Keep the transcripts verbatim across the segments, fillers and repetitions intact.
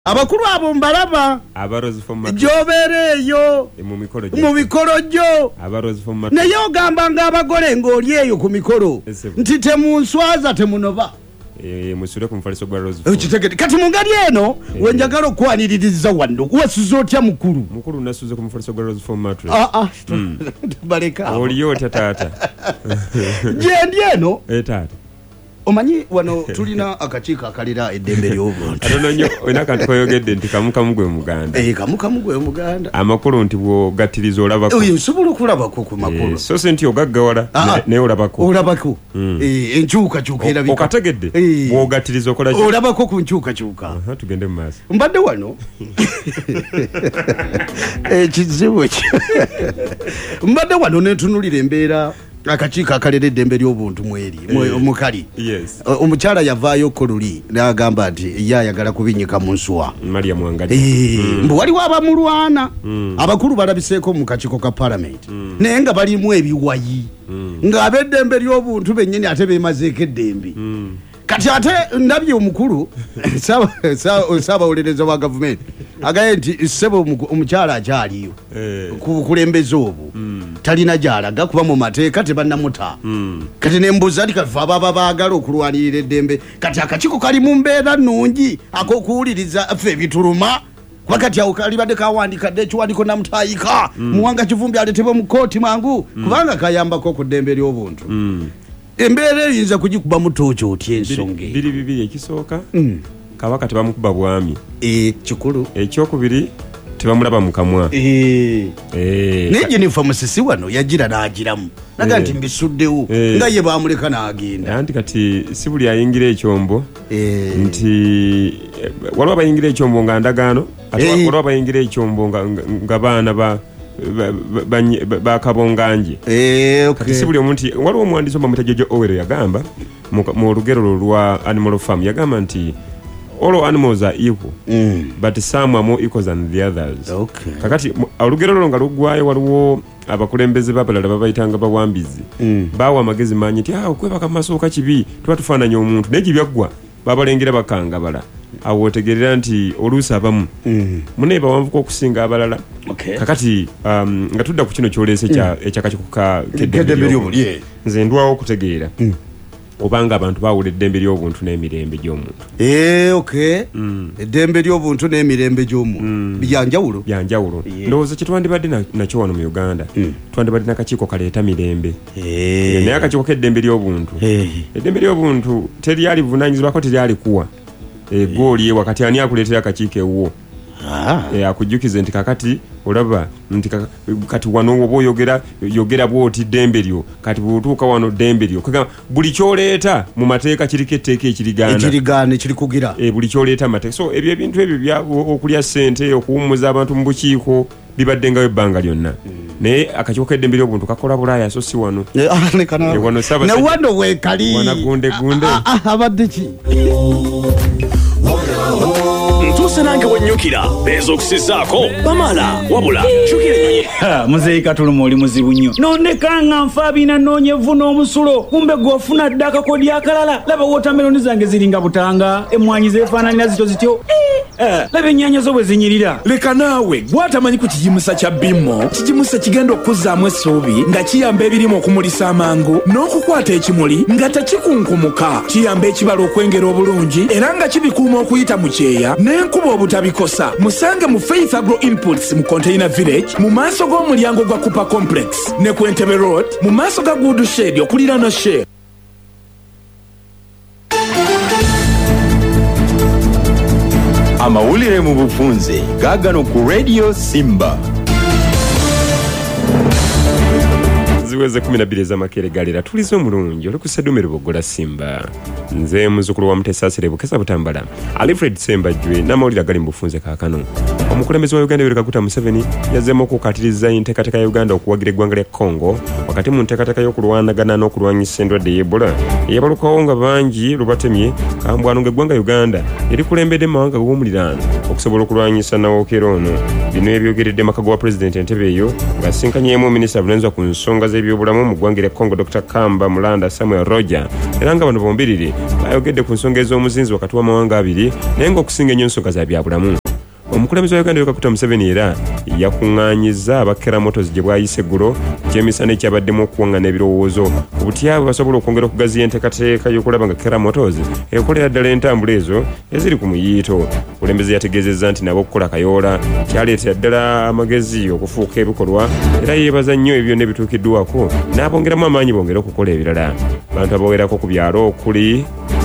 abakuru abo mbalaba abarozi from Matro jobereyo mu mikoro mu mikoro jo abarozi from Matro naye ogamba nga abagole ng'oli eyo ku mikoro nti temunswaza temunoba eh musure ku mfaliso gwa Rose ukitegede kati mungali eno wenjagala okwaniririza wando wasuzo otya mukuru mukuru nasuze ku mfaliso gwa Rose from Matro ah ah baleka oli yo tata jendi eno eh tata omanyi wano tulina akakiiko akalira eddembe ly'obuntu atononyo ina kantu koyogedde nti kamuka mugwe muganda eh kamuka mugwe muganda amakulu nti bwo gatirizo olabako oyo nsobola okulabako ku makulu so se nti ogaggawala ne olabako olabako eh enkyuka kyuka erabika okategedde bwo gatirizo okola ki olabako ku nkyuka kyuka aha tugende mu maaso mbadde wano eh kizibu mbadde wano ne tunulira embeera akakiiko akalera eddembe ly'obuntu mweri omukali yes omukyala yavaayo koluli n'agamba nti ye ayagala kubinyika mu nsuwa Maria Mwangali mbu waliwo abamulwana abakulu balabiseeko mu kakiiko ka palamenti naye nga balimu ebiwayi ng'ab'eddembe ly'obuntu bennyini ate beemazeeko eddembe kati ate ndabye omukulu saabawolereza wa gavumenti agaye nti ssebo omukyala akyaliyo ku bukulembeze obwo talina gy'alaga kuba mu mateeka tebannamuta kati nembuuza ti kafe ababa baagala okulwanirira eddembe kati akakiiko kali mu mbeera nnungi ak'okuwuliriza ffe ebituluma kuba kati awo kalibadde kawandikadde ekiwandiko namutayika muwanga kivumbi aletebwe mu kooti mangu kubanga kayambako ku ddembe ly'obuntu embeera eyinza kugikuba mutooki otya ensonga biri bibiri ekisooka kabaka tebamukuba bwami kikulu ekyokubiri tebamulaba mu kamwa naye jenifa musisi wano yagira n'agiramu naga nti mbisuddewo nga ye bamuleka n'agenda anti kati si buli ayingira ekyombo nti waliwo abayingira ekyombo nga ndagaano ate waliwo abayingira ekyombo nga baana ba bakabonganje kati si buli omuntu waliwo omuwandiisi omumitajojo Owero yagamba mu lugero lwa Animal Farm yagamba nti all animals are equal mm. but some are more equal than the others okay. kakati olugero lwo nga lugwayo waliwo abakulembeze babalala babayitanga bawambizi mm. bawa amagezi manyi nti ah okwebaka masooka kibi tuba tufaananya omuntu naye gibyaggwa babalengera bakangabala awo otegerera nti oluusi abamu mm. mune bawanvuka okusinga abalala okay. kakati um, nga tudda ku kino kyoleese mm. ekyakakiiko ka keddembe nze ndwawo okutegeera mm. obanga abantu bawula eddembe ly'obuntu n'emirembe gy'omuntu eh okay mm. eddembe ly'obuntu n'emirembe gy'omuntu mm. byanjawulo byanjawulo yeah. ndowooza kyetwandibadde nakyo wano mu Uganda mm. twandibadde n'akakiiko kaleeta mirembe eh. naye akakiiko k'eddembe ly'obuntu eh. eddembe ly'obuntu teryali buvunaanyizibwako teryali kuwa egooli ewa kati ani akuleetera akakiiko ewwo ah. e, akujjukize nti kakati olaba nti kati wano oba oyogera yogera bwoti ddembe lyo kati bw'otuuka wano ddembe lyo kagamba buli kyoleeta mu mateeka kiriko etteeka ekirigaana ekirigaana ekirikugira e, buli kyoleeta mateeka so ebyo ebintu ebyo bya okulya ssente okuwummuza abantu mu bukiiko bibadde ngayo ebbanga lyonna naye akakiiko k'eddembe ly'obuntu kakola bulaaya so si wano ne wano weekali wanagundegunde abadde ki ntuse nange wennyukira beeza okusizaako bamala wabula kyukira ennyonyi muzeeyi katulumu oli muzibu nnyo nondekanga nfa biina noonyevu n'omusulo kumbe gw'ofuna dda akakodi akalala laba wotameroni zange ziringa butanga emmwanyi zeefaananira zityo zityo laba ennyaanya zo bwe zinyirira leka naawe gwatamanyi ku kigimusa kya bimmo kigimusa kigenda okuzzaamu essuubi nga kiyamba ebirimu okumulisa amangu n'okukwata ekimuli nga tekikunkumuka kiyamba ekibala okwengera obulungi era nga kibikuuma okuyita mu kyeya n'enkuba obutabikosa musange mu Faith Agro Inputs mu Container Village mu maaso g'omulyango gwa Cooper Complex ne ku Entebbe Road mu maaso ga Good Shade okuliraana Shell. Amawulire mu bufunze gaagano ku Radio Simba ziweze kumi na bbiri ez'amakeere galera tulize omulungi oli ku Sedumero Bogola Simba nze muzzukulu wa Mutesa Asire Bukesa Butambala Alfred Sembajjwe n'amawulire agali mu bufunze kaakano omukulembeze wa Uganda Yoweri Kaguta Museveni yazzeemu okukatiriza enteekateeka ya Uganda okuwagira eggwanga lya Congo wakati mu nteekateeka y'okulwanagana n'okulwanyisa endwadde y'Ebola eyabalukawo nga bangi lubatemye kambwano ng'eggwanga Uganda erikulembedde mu mawanga g'omuliraano okusobola okulwanyisa Nawokero ono. Bino ebyogeredde maka gwa pulezidenti entebe eyo ng'asinkanyeemu minisita avunanyizibwa ku nsonga z'ebyobulamu mu ggwanga lya Congo Doctor Kamba Mulanda Samuel Roger era nga bano bombiriri bayogedde ku nsonga ez'omuzinzi wakati w'amawanga abiri naye ng'okusinga ennyo ensonga za byabulamu. Omukulembeze wa Uganda Yoweri Kaguta Museveni era yakuŋŋaanyiza abakera motos gye bwayise eggulo ky'emisana ekyabaddemu okuwaŋŋana ebirowoozo ku butyabwe basobola okwongera okugaziya enteekateeka y'okulaba nga Kera Motors ekolera ddala entambula ezo eziri ku muyiito. Omukulembeze yategeezezza nti nabo okukola kayoola kyaleetera ddala amagezi okufuuka ebikolwa era yeebaza nnyo ebyo byonna ebituukiddwako n'abongeramu amaanyi bongere okukola ebirala. Abantu abawerako ku byalo okuli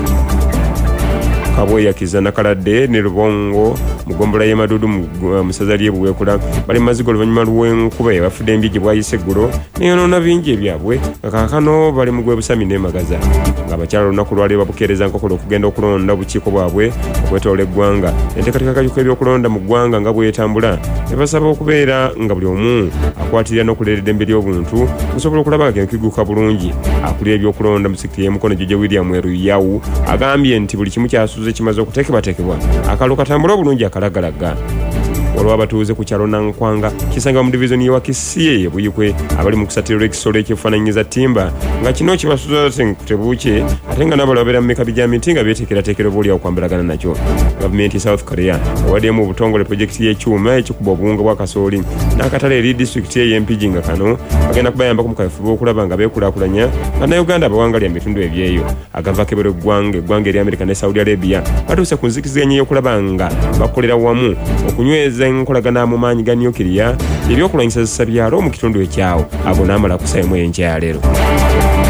Kabweyakiza Nakaladde ne Lubongo mugombola y'emadudu mu ssaza ly'e Buweekula bali mu maziga oluvannyuma lw'enkuba eyabafudde embi gye bwayise eggulo neyonoona bingi ebyabwe nga kaakano bali mu Gwebusami ne Magaza ng'abakyala olunaku lwali babukeereza nkokola okugenda okulonda obukiiko bwabwe okwetoola eggwanga. Enteekateeka kayuka ebyokulonda mu ggwanga nga bwetambula ebasaba okubeera nga buli omu akwatirira n'okuleera eddembe ly'obuntu kusobola okulaba nga kiguuka bulungi. Akulira ebyokulonda mu sekitule y'emikono Jjajja William Eruyawu agambye nti buli kimu kyasuze kimaze okuteekebwateekebwa akalulu katambula obulungi akalagalaga. Waliwo abatuuze ku kyalo Nankwanga kisanga mu divizoni y'ewa Kisiye ye Buyikwe abali mu kusatirwa ekisolo ekyefaananyiza timba nga kino kibasuza tebuuke ate nga n'abalala babeera mu mikabi gya miti nga beeteekerateekera obaolyawo kwambulagana nakyo. Gavumenti ya South Korea ewaddemu obutongole pulojekiti y'ekyuma ekikuba obuwunga bwa kasooli n'akatale eri disitulikiti ey'Empigi nga kano bagenda kubayambako mu kaweefube okulaba nga beekulaakulanya bannayuganda abawangalya mu bitundu ebyeyo. Agava kebero eggwanga eggwanga eri Amerika ne Saudi Arabia batuuse ku nzikiziganya y'okulaba nga bakolera wamu okunyweza enkolagana mu maanyi ga nyukiriya ebyokulwanyisa zisa byalo mu kitundu ekyawo. Ago n'amala kusaamu enkyalero.